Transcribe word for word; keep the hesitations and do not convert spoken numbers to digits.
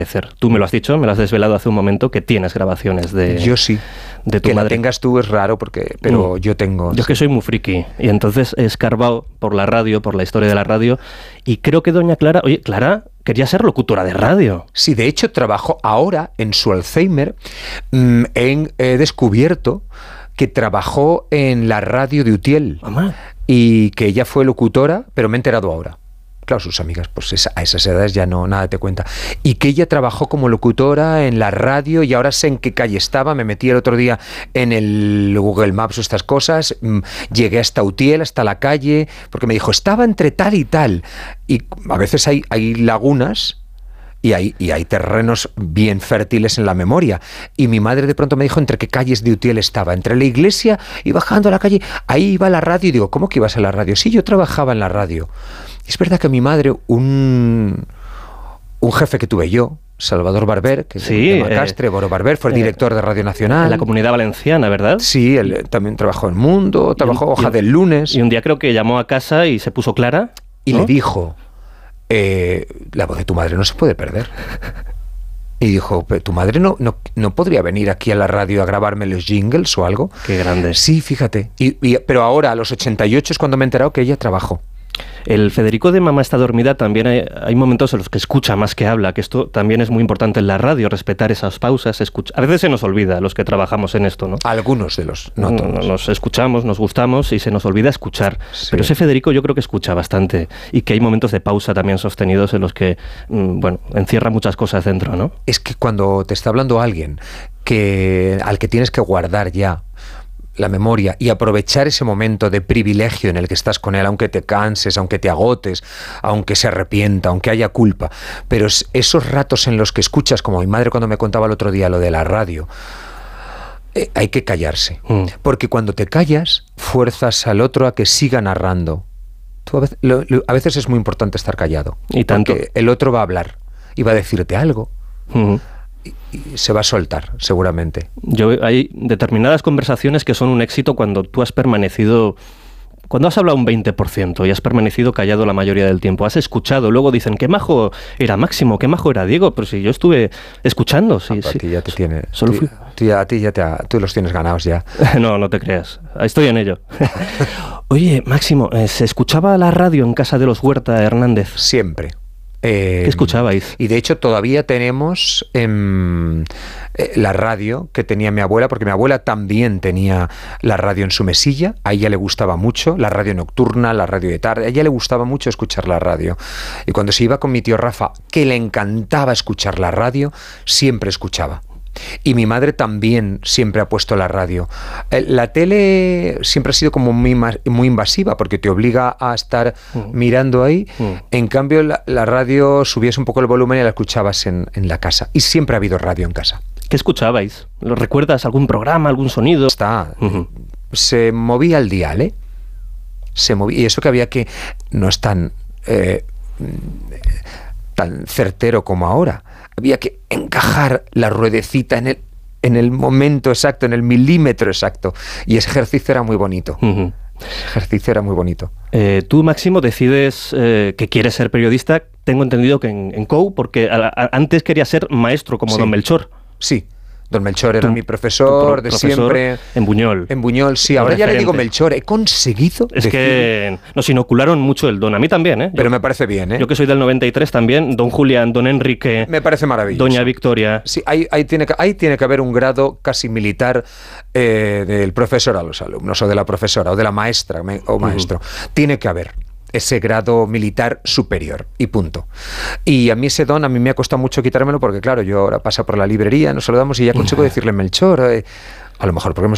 Tú me lo has dicho, me lo has desvelado hace un momento, que tienes grabaciones de... Yo sí. De tu que madre. la tengas tú es raro, porque, pero mm. yo tengo... Yo es que soy muy friki, y entonces he escarbado por la radio, por la historia de la radio, y creo que doña Clara... Oye, Clara quería ser locutora de radio. Sí, de hecho trabajó ahora, en su Alzheimer, mmm, en, he descubierto que trabajó en la radio de Utiel. Mamá. Y que ella fue locutora, pero me he enterado ahora. Claro, sus amigas, pues esa, a esas edades ya no, nada te cuenta. Y que ella trabajó como locutora en la radio y ahora sé en qué calle estaba. Me metí el otro día en el Google Maps o estas cosas. Llegué hasta Utiel, hasta la calle, porque me dijo, estaba entre tal y tal. Y a veces hay, hay lagunas y hay, y hay terrenos bien fértiles en la memoria. Y mi madre de pronto me dijo entre qué calles de Utiel estaba. Entre la iglesia y bajando a la calle, ahí iba la radio. Y digo, ¿cómo que ibas a la radio? Sí, yo trabajaba en la radio. Es verdad que mi madre, un, un jefe que tuve yo, Salvador Barber, que sí, de Macastre, eh, Boro Barber, fue el director eh, de Radio Nacional. En la Comunidad Valenciana, ¿verdad? Sí, él también trabajó en Mundo, trabajó en Hoja del Lunes. Y un día creo que llamó a casa y se puso Clara, y ¿no? le dijo, eh, la voz de tu madre no se puede perder. Y dijo, ¿tu madre no, no, no podría venir aquí a la radio a grabarme los jingles o algo? Qué grande. Sí, fíjate. Y, y, pero ahora, a los ochenta y ocho, es cuando me he enterado que ella trabajó. El Federico de Mamá está dormida también hay, hay momentos en los que escucha más que habla, que esto también es muy importante en la radio, respetar esas pausas. Escucha. A veces se nos olvida, los que trabajamos en esto, ¿no? Algunos de los, no todos. Nos escuchamos, nos gustamos y se nos olvida escuchar. Sí. Pero ese Federico yo creo que escucha bastante y que hay momentos de pausa también sostenidos en los que, bueno, encierra muchas cosas dentro, ¿no? Es que cuando te está hablando alguien que, al que tienes que guardar ya la memoria y aprovechar ese momento de privilegio en el que estás con él, aunque te canses, aunque te agotes, aunque se arrepienta, aunque haya culpa, pero esos ratos en los que escuchas, como mi madre cuando me contaba el otro día lo de la radio, eh, hay que callarse, mm. porque cuando te callas fuerzas al otro a que siga narrando. Tú a, veces, lo, lo, a veces es muy importante estar callado, y tanto. Porque el otro va a hablar y va a decirte algo. Mm. Y, y se va a soltar, seguramente. Yo, hay determinadas conversaciones que son un éxito cuando tú has permanecido... Cuando has hablado un veinte por ciento y has permanecido callado la mayoría del tiempo, has escuchado, luego dicen, qué majo era Máximo, qué majo era Diego, pero si yo estuve escuchando. Sí, ah, sí. A ti ya te tiene... Solo fui... tú, ya, a ti ya te ha, tú los tienes ganados ya. No, no te creas. Estoy en ello. Oye, Máximo, ¿se escuchaba la radio en casa de los Huerta Hernández? Siempre. Eh, ¿Qué escuchabais? Y de hecho todavía tenemos eh, eh, la radio que tenía mi abuela, porque mi abuela también tenía la radio en su mesilla. A ella le gustaba mucho la radio nocturna, la radio de tarde. A ella le gustaba mucho escuchar la radio. Y cuando se iba con mi tío Rafa, que le encantaba escuchar la radio, siempre escuchaba. Y mi madre también siempre ha puesto la radio. La tele siempre ha sido como muy, muy invasiva porque te obliga a estar mm. mirando ahí. Mm. En cambio, la, la radio subías un poco el volumen y la escuchabas en, en la casa. Y siempre ha habido radio en casa. ¿Qué escuchabais? ¿Lo recuerdas? ¿Algún programa? ¿Algún sonido? Está. Uh-huh. Se movía el dial, ¿eh? Se movía. Y eso que había que... No es tan... Eh, tan certero como ahora. Había que encajar la ruedecita en el, en el momento exacto, en el milímetro exacto. Y ese ejercicio era muy bonito. Uh-huh. Ese ejercicio era muy bonito. Eh, tú, Máximo, decides eh, que quieres ser periodista. Tengo entendido que en, en C O U, porque a, a, antes querías ser maestro como sí. Don Melchor. Sí. Don Melchor era tu, mi profesor pro, de profesor siempre. En Buñol. En Buñol, sí. Ahora referente. Ya le digo Melchor. He conseguido Es decir... que nos inocularon mucho el don. A mí también, ¿eh? Pero yo, me parece bien, ¿eh? Yo que soy del noventa y tres también. Don Julián, Don Enrique. Me parece maravilloso. Doña Victoria. Sí, ahí, ahí, tiene, que, ahí tiene que haber un grado casi militar eh, del profesor a los alumnos, o de la profesora, o de la maestra o maestro. Uh-huh. Tiene que haber ese grado militar superior, y punto. Y a mí ese don, a mí me ha costado mucho quitármelo, porque claro, yo ahora paso por la librería, nos saludamos y ya consigo decirle Melchor, eh, a lo mejor porque